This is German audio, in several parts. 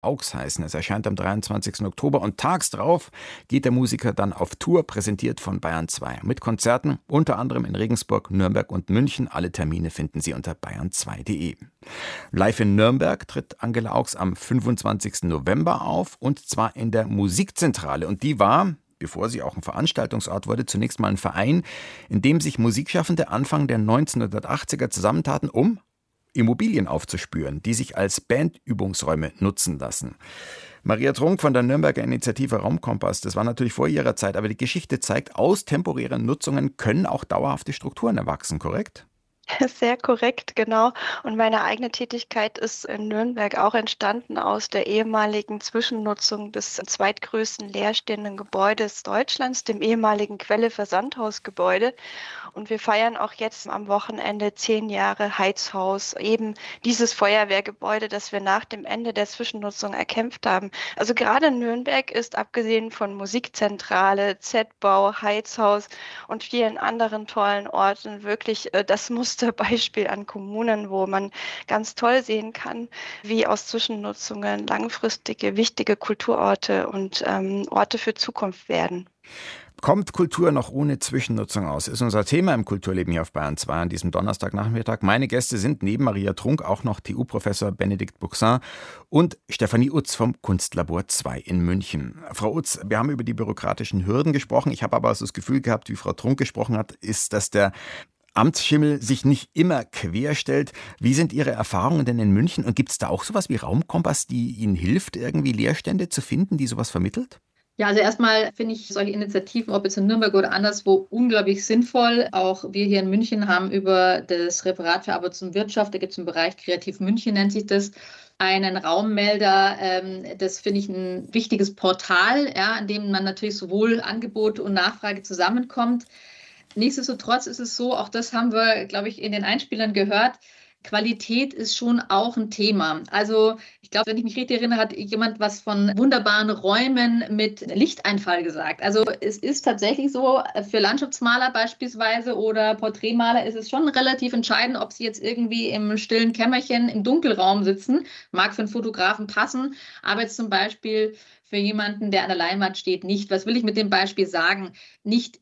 Aux heißen. Es erscheint am 23. Oktober und tags drauf geht der Musiker dann auf Tour, präsentiert von Bayern 2. Mit Konzerten, unter anderem in Regensburg, Nürnberg und München. Alle Termine finden Sie unter bayern2.de. Live in Nürnberg tritt Angela Aux am 25. November auf, und zwar in der Musikzentrale. Und die war, bevor sie auch ein Veranstaltungsort wurde, zunächst mal ein Verein, in dem sich Musikschaffende Anfang der 1980er zusammentaten, um Immobilien aufzuspüren, die sich als Bandübungsräume nutzen lassen. Maria Trunk von der Nürnberger Initiative Raumkompass, das war natürlich vor ihrer Zeit, aber die Geschichte zeigt, aus temporären Nutzungen können auch dauerhafte Strukturen erwachsen, korrekt? Sehr korrekt, genau. Und meine eigene Tätigkeit ist in Nürnberg auch entstanden aus der ehemaligen Zwischennutzung des zweitgrößten leerstehenden Gebäudes Deutschlands, dem ehemaligen Quelle-Versandhausgebäude. Und wir feiern auch jetzt am Wochenende 10 Jahre Heizhaus, eben dieses Feuerwehrgebäude, das wir nach dem Ende der Zwischennutzung erkämpft haben. Also gerade Nürnberg ist, abgesehen von Musikzentrale, Z-Bau, Heizhaus und vielen anderen tollen Orten, wirklich das Musterbeispiel an Kommunen, wo man ganz toll sehen kann, wie aus Zwischennutzungen langfristige, wichtige Kulturorte und Orte für Zukunft werden. Kommt Kultur noch ohne Zwischennutzung aus? Ist unser Thema im Kulturleben hier auf Bayern 2 an diesem Donnerstagnachmittag. Meine Gäste sind neben Maria Trunk auch noch TU-Professor Benedikt Buxin und Stefanie Utz vom Kunstlabor 2 in München. Frau Utz, wir haben über die bürokratischen Hürden gesprochen. Ich habe aber das Gefühl gehabt, wie Frau Trunk gesprochen hat, ist, dass der Amtsschimmel sich nicht immer querstellt. Wie sind Ihre Erfahrungen denn in München? Und gibt es da auch sowas wie Raumkompass, die Ihnen hilft, irgendwie Leerstände zu finden, die sowas vermittelt? Ja, also erstmal finde ich solche Initiativen, ob jetzt in Nürnberg oder anderswo, unglaublich sinnvoll. Auch wir hier in München haben über das Referat für Arbeit und Wirtschaft, da gibt es einen Bereich Kreativ München, nennt sich das, einen Raummelder. Das finde ich ein wichtiges Portal, ja, in dem man natürlich sowohl Angebot und Nachfrage zusammenkommt. Nichtsdestotrotz ist es so, auch das haben wir, glaube ich, in den Einspielern gehört, Qualität ist schon auch ein Thema. Also ich glaube, wenn ich mich richtig erinnere, hat jemand was von wunderbaren Räumen mit Lichteinfall gesagt. Also es ist tatsächlich so, für Landschaftsmaler beispielsweise oder Porträtmaler ist es schon relativ entscheidend, ob sie jetzt irgendwie im stillen Kämmerchen im Dunkelraum sitzen. Mag für einen Fotografen passen, aber jetzt zum Beispiel für jemanden, der an der Leinwand steht, nicht. Was will ich mit dem Beispiel sagen? Nicht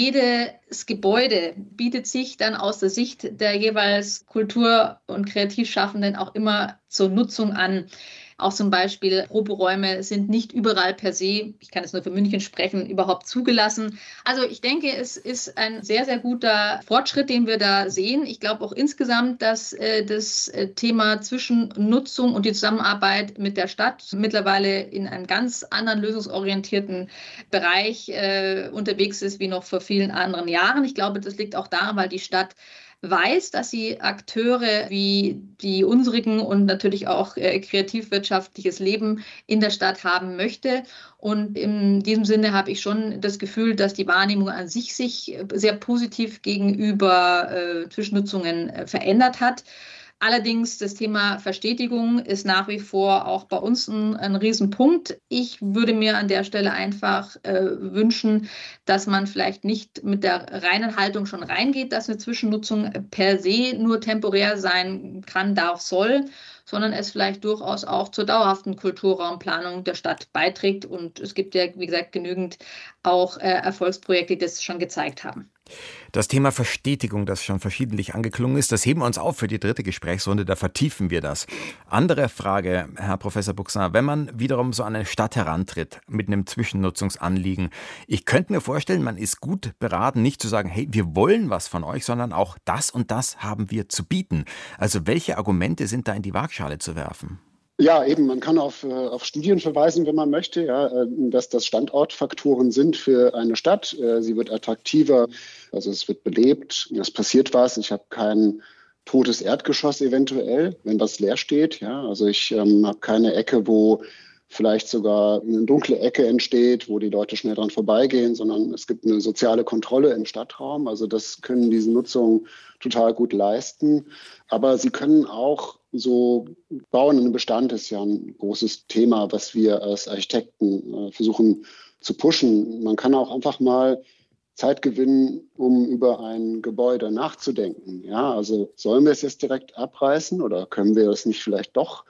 jedes Gebäude bietet sich dann aus der Sicht der jeweils Kultur- und Kreativschaffenden auch immer zur Nutzung an. Auch zum Beispiel Proberäume sind nicht überall per se, ich kann jetzt nur für München sprechen, überhaupt zugelassen. Also ich denke, es ist ein sehr, sehr guter Fortschritt, den wir da sehen. Ich glaube auch insgesamt, dass das Thema Zwischennutzung und die Zusammenarbeit mit der Stadt mittlerweile in einem ganz anderen lösungsorientierten Bereich unterwegs ist wie noch vor vielen anderen Jahren. Ich glaube, das liegt auch daran, weil die Stadt weiß, dass sie Akteure wie die unsrigen und natürlich auch kreativwirtschaftliches Leben in der Stadt haben möchte. Und in diesem Sinne habe ich schon das Gefühl, dass die Wahrnehmung an sich sehr positiv gegenüber Zwischennutzungen verändert hat. Allerdings das Thema Verstetigung ist nach wie vor auch bei uns ein Riesenpunkt. Ich würde mir an der Stelle einfach wünschen, dass man vielleicht nicht mit der reinen Haltung schon reingeht, dass eine Zwischennutzung per se nur temporär sein kann, darf, soll, sondern es vielleicht durchaus auch zur dauerhaften Kulturraumplanung der Stadt beiträgt. Und es gibt ja, wie gesagt, genügend auch Erfolgsprojekte, die das schon gezeigt haben. Das Thema Verstetigung, das schon verschiedentlich angeklungen ist, das heben wir uns auf für die dritte Gesprächsrunde, da vertiefen wir das. Andere Frage, Herr Professor Buxin, wenn man wiederum so an eine Stadt herantritt mit einem Zwischennutzungsanliegen, ich könnte mir vorstellen, man ist gut beraten, nicht zu sagen, hey, wir wollen was von euch, sondern auch das und das haben wir zu bieten. Also welche Argumente sind da in die Waagschale zu werfen? Ja, eben, man kann auf Studien verweisen, wenn man möchte, ja, dass das Standortfaktoren sind für eine Stadt. Sie wird attraktiver, also es wird belebt, es passiert was. Ich habe kein totes Erdgeschoss eventuell, wenn das leer steht. Ja, also ich habe keine Ecke, wo vielleicht sogar eine dunkle Ecke entsteht, wo die Leute schnell dran vorbeigehen, sondern es gibt eine soziale Kontrolle im Stadtraum. Also das können diese Nutzungen total gut leisten. Aber sie können auch so Bauen in Bestand ist ja ein großes Thema, was wir als Architekten versuchen zu pushen. Man kann auch einfach mal Zeit gewinnen, um über ein Gebäude nachzudenken. Ja, also sollen wir es jetzt direkt abreißen oder können wir es nicht vielleicht doch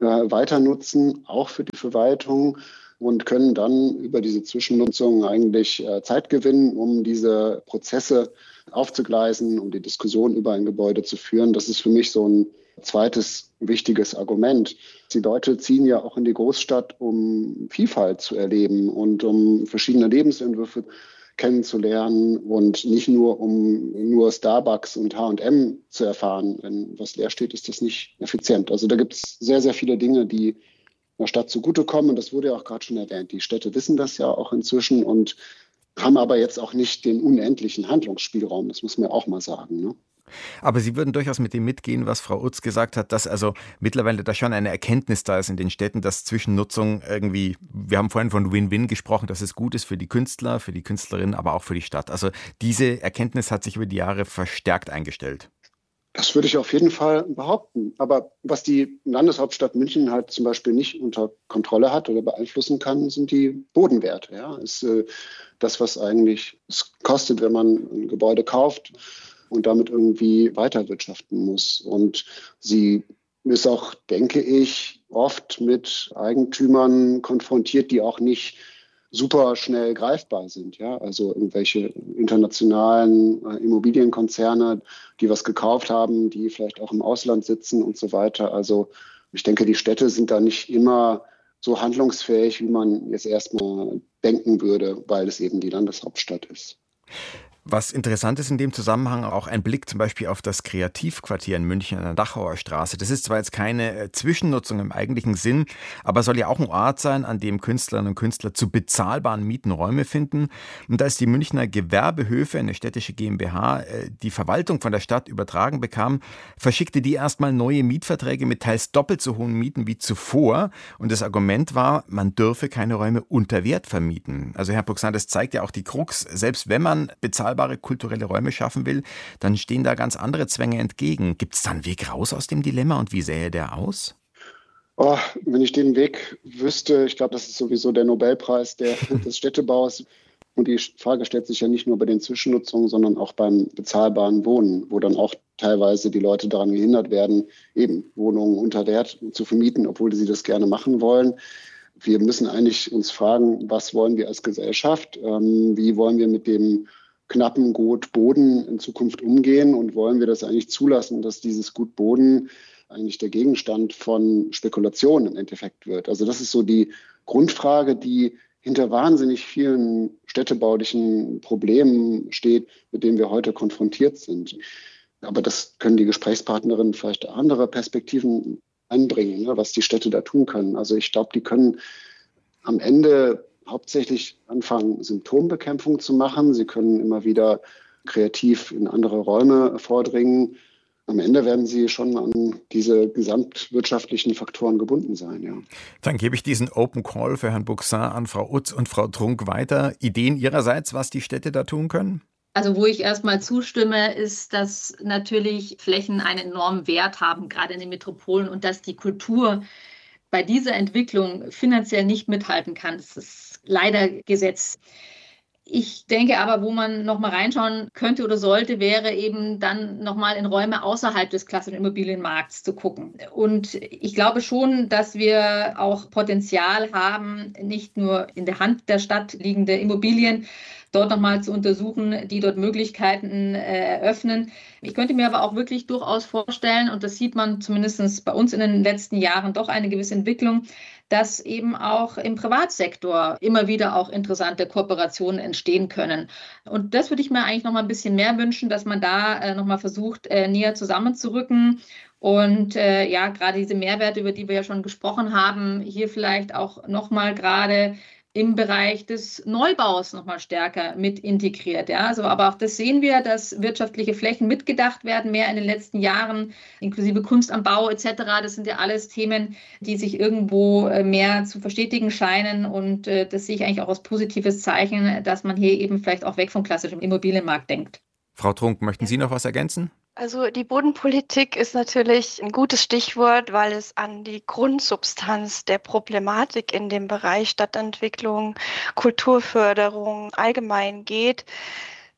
weiter nutzen, auch für die Verwaltung, und können dann über diese Zwischennutzung eigentlich Zeit gewinnen, um diese Prozesse aufzugleisen, um die Diskussion über ein Gebäude zu führen. Das ist für mich so ein zweites wichtiges Argument. Die Leute ziehen ja auch in die Großstadt, um Vielfalt zu erleben und um verschiedene Lebensentwürfe kennenzulernen und nicht nur, um nur Starbucks und H&M zu erfahren. Wenn was leer steht, ist das nicht effizient. Also da gibt es sehr, sehr viele Dinge, die der Stadt zugutekommen. Und das wurde ja auch gerade schon erwähnt. Die Städte wissen das ja auch inzwischen und haben aber jetzt auch nicht den unendlichen Handlungsspielraum. Das muss man ja auch mal sagen, ne? Aber Sie würden durchaus mit dem mitgehen, was Frau Utz gesagt hat, dass also mittlerweile da schon eine Erkenntnis da ist in den Städten, dass Zwischennutzung irgendwie, wir haben vorhin von Win-Win gesprochen, dass es gut ist für die Künstler, für die Künstlerinnen, aber auch für die Stadt. Also diese Erkenntnis hat sich über die Jahre verstärkt eingestellt. Das würde ich auf jeden Fall behaupten. Aber was die Landeshauptstadt München halt zum Beispiel nicht unter Kontrolle hat oder beeinflussen kann, sind die Bodenwerte. Ja, ist das, was eigentlich es kostet, wenn man ein Gebäude kauft und damit irgendwie weiterwirtschaften muss. Und sie ist auch, denke ich, oft mit Eigentümern konfrontiert, die auch nicht super schnell greifbar sind. Ja? Also irgendwelche internationalen Immobilienkonzerne, die was gekauft haben, die vielleicht auch im Ausland sitzen und so weiter. Also ich denke, die Städte sind da nicht immer so handlungsfähig, wie man jetzt erstmal denken würde, weil es eben die Landeshauptstadt ist. Was interessant ist in dem Zusammenhang auch ein Blick zum Beispiel auf das Kreativquartier in München an der Dachauer Straße. Das ist zwar jetzt keine Zwischennutzung im eigentlichen Sinn, aber soll ja auch ein Ort sein, an dem Künstlerinnen und Künstler zu bezahlbaren Mieten Räume finden. Und da ist die Münchner Gewerbehöfe, eine städtische GmbH, die Verwaltung von der Stadt übertragen bekam, verschickte die erstmal neue Mietverträge mit teils doppelt so hohen Mieten wie zuvor. Und das Argument war, man dürfe keine Räume unter Wert vermieten. Also Herr Buxan, das zeigt ja auch die Krux. Selbst wenn man bezahlbare kulturelle Räume schaffen will, dann stehen da ganz andere Zwänge entgegen. Gibt es da einen Weg raus aus dem Dilemma und wie sähe der aus? Oh, wenn ich den Weg wüsste, ich glaube, das ist sowieso der Nobelpreis des Städtebaus. Und die Frage stellt sich ja nicht nur bei den Zwischennutzungen, sondern auch beim bezahlbaren Wohnen, wo dann auch teilweise die Leute daran gehindert werden, eben Wohnungen unter Wert zu vermieten, obwohl sie das gerne machen wollen. Wir müssen eigentlich uns fragen, was wollen wir als Gesellschaft? Wie wollen wir mit dem knappen Gut Boden in Zukunft umgehen und wollen wir das eigentlich zulassen, dass dieses Gut Boden eigentlich der Gegenstand von Spekulation im Endeffekt wird. Also das ist so die Grundfrage, die hinter wahnsinnig vielen städtebaulichen Problemen steht, mit denen wir heute konfrontiert sind. Aber das können die Gesprächspartnerinnen vielleicht andere Perspektiven einbringen, ne, was die Städte da tun können. Also ich glaube, die können am Ende hauptsächlich anfangen, Symptombekämpfung zu machen. Sie können immer wieder kreativ in andere Räume vordringen. Am Ende werden sie schon an diese gesamtwirtschaftlichen Faktoren gebunden sein. Ja. Dann gebe ich diesen Open Call für Herrn Buxan an Frau Utz und Frau Trunk weiter. Ideen Ihrerseits, was die Städte da tun können? Also wo ich erstmal zustimme, ist, dass natürlich Flächen einen enormen Wert haben, gerade in den Metropolen, und dass die Kultur bei dieser Entwicklung finanziell nicht mithalten kann. Das ist leider Gesetz. Ich denke aber, wo man nochmal reinschauen könnte oder sollte, wäre eben dann nochmal in Räume außerhalb des klassischen Immobilienmarkts zu gucken. Und ich glaube schon, dass wir auch Potenzial haben, nicht nur in der Hand der Stadt liegende Immobilien dort nochmal zu untersuchen, die dort Möglichkeiten eröffnen. Ich könnte mir aber auch wirklich durchaus vorstellen, und das sieht man zumindest bei uns in den letzten Jahren doch eine gewisse Entwicklung, dass eben auch im Privatsektor immer wieder auch interessante Kooperationen entstehen können. Und das würde ich mir eigentlich noch mal ein bisschen mehr wünschen, dass man da noch mal versucht, näher zusammenzurücken. Und ja, gerade diese Mehrwerte, über die wir ja schon gesprochen haben, hier vielleicht auch noch mal gerade im Bereich des Neubaus noch mal stärker mit integriert. Ja? Also, aber auch das sehen wir, dass wirtschaftliche Flächen mitgedacht werden, mehr in den letzten Jahren, inklusive Kunst am Bau etc. Das sind ja alles Themen, die sich irgendwo mehr zu verstetigen scheinen. Und das sehe ich eigentlich auch als positives Zeichen, dass man hier eben vielleicht auch weg vom klassischen Immobilienmarkt denkt. Frau Trunk, möchten Sie noch was ergänzen? Also die Bodenpolitik ist natürlich ein gutes Stichwort, weil es an die Grundsubstanz der Problematik in dem Bereich Stadtentwicklung, Kulturförderung allgemein geht.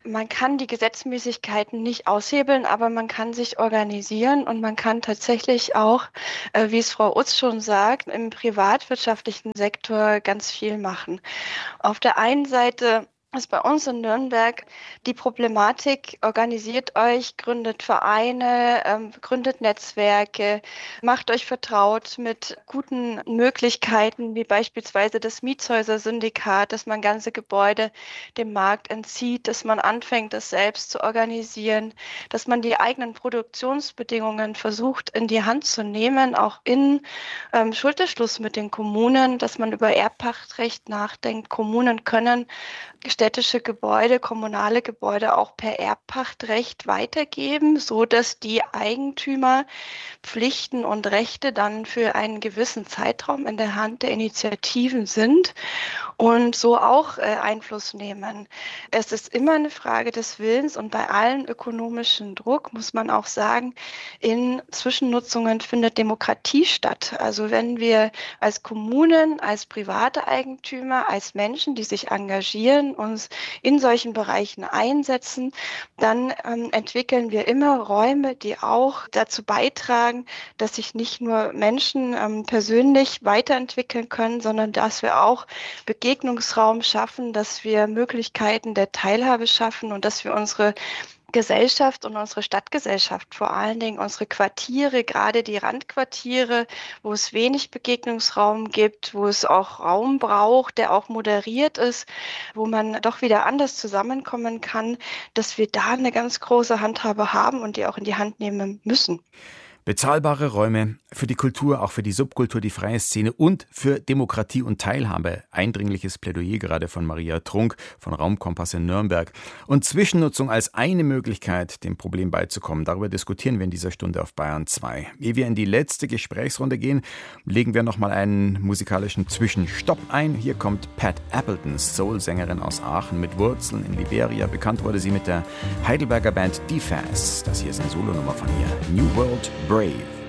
Man kann die Gesetzmäßigkeiten nicht aushebeln, aber man kann sich organisieren und man kann tatsächlich auch, wie es Frau Utz schon sagt, im privatwirtschaftlichen Sektor ganz viel machen. Auf der einen Seite ist bei uns in Nürnberg die Problematik: organisiert euch, gründet Vereine, gründet Netzwerke, macht euch vertraut mit guten Möglichkeiten, wie beispielsweise das Mietshäuser-Syndikat, dass man ganze Gebäude dem Markt entzieht, dass man anfängt, das selbst zu organisieren, dass man die eigenen Produktionsbedingungen versucht in die Hand zu nehmen, auch in Schulterschluss mit den Kommunen, dass man über Erbpachtrecht nachdenkt. Kommunen können städtische Gebäude, kommunale Gebäude auch per Erbpachtrecht weitergeben, so dass die Eigentümer Pflichten und Rechte dann für einen gewissen Zeitraum in der Hand der Initiativen sind und so auch Einfluss nehmen. Es ist immer eine Frage des Willens und bei allem ökonomischen Druck muss man auch sagen, in Zwischennutzungen findet Demokratie statt. Also wenn wir als Kommunen, als private Eigentümer, als Menschen, die sich engagieren, uns in solchen Bereichen einsetzen, dann entwickeln wir immer Räume, die auch dazu beitragen, dass sich nicht nur Menschen persönlich weiterentwickeln können, sondern dass wir auch Begegnungsraum schaffen, dass wir Möglichkeiten der Teilhabe schaffen und dass wir unsere Gesellschaft und unsere Stadtgesellschaft, vor allen Dingen unsere Quartiere, gerade die Randquartiere, wo es wenig Begegnungsraum gibt, wo es auch Raum braucht, der auch moderiert ist, wo man doch wieder anders zusammenkommen kann, dass wir da eine ganz große Handhabe haben und die auch in die Hand nehmen müssen. Bezahlbare Räume für die Kultur, auch für die Subkultur, die freie Szene und für Demokratie und Teilhabe. Eindringliches Plädoyer gerade von Maria Trunk von Raumkompass in Nürnberg. Und Zwischennutzung als eine Möglichkeit, dem Problem beizukommen. Darüber diskutieren wir in dieser Stunde auf Bayern 2. Ehe wir in die letzte Gesprächsrunde gehen, legen wir nochmal einen musikalischen Zwischenstopp ein. Hier kommt Pat Appleton, Soul-Sängerin aus Aachen mit Wurzeln in Liberia. Bekannt wurde sie mit der Heidelberger Band DeFaz. Das hier ist eine Solonummer von ihr. New World Brave.